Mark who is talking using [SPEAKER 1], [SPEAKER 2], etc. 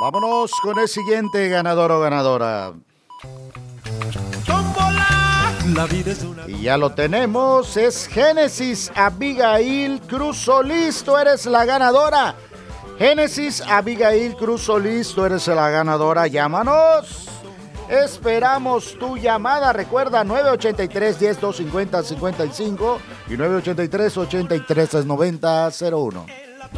[SPEAKER 1] Vámonos con el siguiente ganador o ganadora.
[SPEAKER 2] La vida es una...
[SPEAKER 1] Y ya lo tenemos, es Génesis Abigail Cruz Solís, tú eres la ganadora. Génesis Abigail Cruz Solís, tú eres la ganadora, llámanos. Esperamos tu llamada, recuerda 983-10-250-55 y 983-83-90-01.